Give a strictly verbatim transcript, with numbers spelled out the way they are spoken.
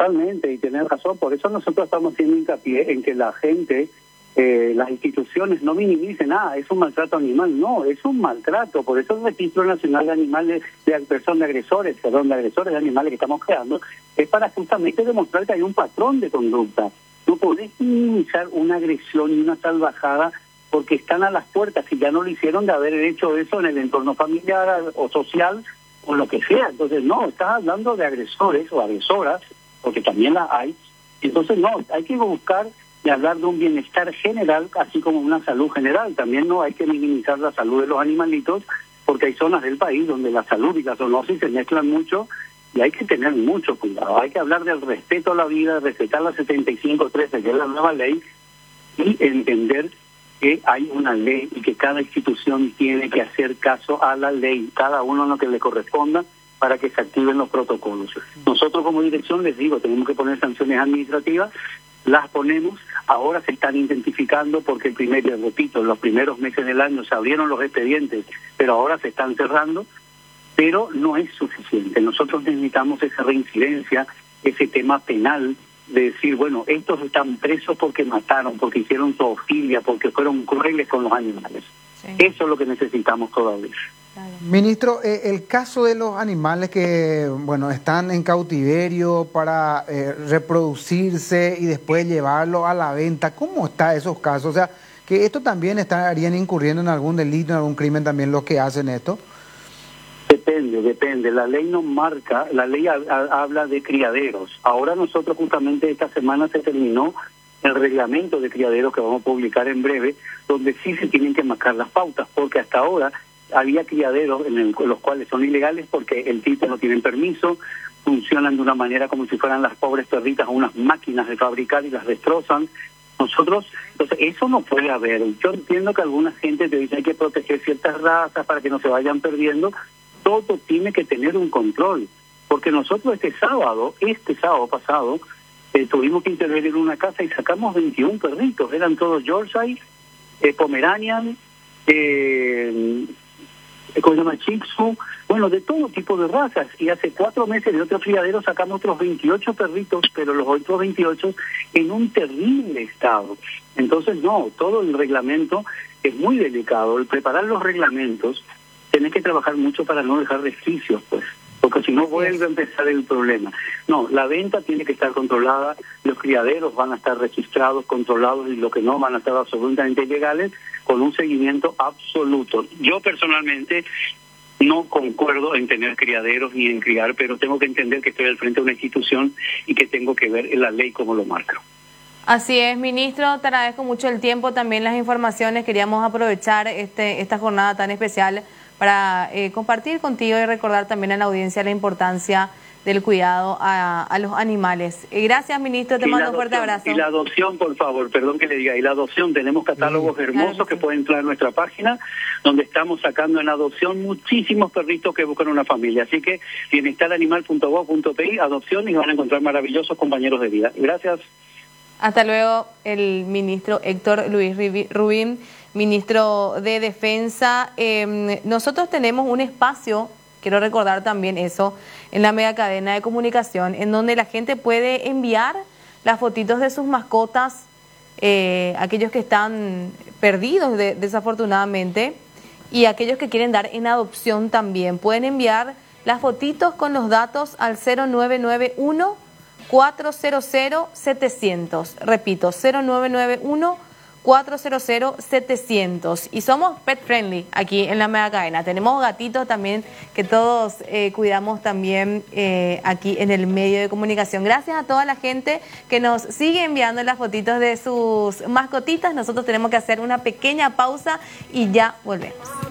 totalmente, y tenés razón. Por eso nosotros estamos haciendo hincapié en que la gente, eh, las instituciones no minimicen, ah, es un maltrato animal. No, es un maltrato. Por eso el Registro Nacional de Animales, de personas de agresores, perdón, de agresores de animales que estamos creando, es para justamente demostrar que hay un patrón de conducta. No podés minimizar una agresión y una salvajada porque están a las puertas, si ya no lo hicieron, de haber hecho eso en el entorno familiar o social o lo que sea. Entonces, no, estás hablando de agresores o agresoras, porque también las hay. Entonces, no, hay que buscar y hablar de un bienestar general, así como una salud general. También no hay que minimizar la salud de los animalitos, porque hay zonas del país donde la salud y la zoonosis se mezclan mucho, y hay que tener mucho cuidado. Hay que hablar del respeto a la vida, respetar la setenta y cinco trece, que es la nueva ley, y entender que hay una ley y que cada institución tiene que hacer caso a la ley, cada uno en lo que le corresponda, para que se activen los protocolos. Nosotros como dirección, les digo, tenemos que poner sanciones administrativas, las ponemos, ahora se están identificando porque el primer, repito, en los primeros meses del año se abrieron los expedientes, pero ahora se están cerrando, pero no es suficiente. Nosotros necesitamos esa reincidencia, ese tema penal, de decir, bueno, estos están presos porque mataron, porque hicieron zoofilia, porque fueron crueles con los animales. Sí. Eso es lo que necesitamos todavía. Claro. Ministro, eh, el caso de los animales que, bueno, están en cautiverio para eh, reproducirse y después llevarlo a la venta, ¿cómo está esos casos? O sea, que esto también estarían incurriendo en algún delito, en algún crimen también los que hacen esto. Depende, depende. La ley nos marca, la ley ha, ha, habla de criaderos. Ahora nosotros justamente esta semana se terminó el reglamento de criaderos que vamos a publicar en breve, donde sí se tienen que marcar las pautas, porque hasta ahora había criaderos en, el, en los cuales son ilegales porque el tipo no tienen permiso, funcionan de una manera como si fueran las pobres perritas unas máquinas de fabricar y las destrozan. Nosotros, entonces eso no puede haber. Yo entiendo que alguna gente te dice hay que proteger ciertas razas para que no se vayan perdiendo. Todo tiene que tener un control, porque nosotros este sábado, este sábado pasado, eh, tuvimos que intervenir en una casa y sacamos veintiún perritos, eran todos Yorkshire, eh, Pomeranian, eh, ¿cómo se llama? Shih Tzu, bueno, de todo tipo de razas, y hace cuatro meses de otro criadero sacamos otros veintiocho perritos, pero los otros veintiocho en un terrible estado. Entonces, no, todo el reglamento es muy delicado, el preparar los reglamentos, tenés que trabajar mucho para no dejar resquicios, pues, porque si no vuelve a empezar el problema. No, la venta tiene que estar controlada, los criaderos van a estar registrados, controlados, y lo que no van a estar absolutamente ilegales, con un seguimiento absoluto. Yo personalmente no concuerdo en tener criaderos ni en criar, pero tengo que entender que estoy al frente de una institución y que tengo que ver en la ley cómo lo marca. Así es, ministro, te agradezco mucho el tiempo, también las informaciones. Queríamos aprovechar este esta jornada tan especial para eh, compartir contigo y recordar también a la audiencia la importancia del cuidado a, a los animales. Eh, gracias, ministro, te mando un fuerte abrazo. Y la adopción, por favor, perdón que le diga, y la adopción, tenemos catálogos sí, hermosos claro que, que sí. pueden entrar a nuestra página, donde estamos sacando en adopción muchísimos perritos que buscan una familia. Así que bienestar animal punto gov punto pe, adopción, y van a encontrar maravillosos compañeros de vida. Gracias. Hasta luego, el ministro Héctor Luis Rubín, ministro de Defensa. Eh, nosotros tenemos un espacio, quiero recordar también eso, en la mega cadena de comunicación, en donde la gente puede enviar las fotitos de sus mascotas, eh, aquellos que están perdidos de, desafortunadamente, y aquellos que quieren dar en adopción también. Pueden enviar las fotitos con los datos al cero nueve nueve uno, cuatro cero cero, setecientos. Repito, cero nueve nueve uno, cuatro cero cero, setecientos. Y somos pet friendly aquí en la mega cadena. Tenemos gatitos también que todos eh, cuidamos también eh, aquí en el medio de comunicación. Gracias a toda la gente que nos sigue enviando las fotitos de sus mascotitas. Nosotros tenemos que hacer una pequeña pausa y ya volvemos.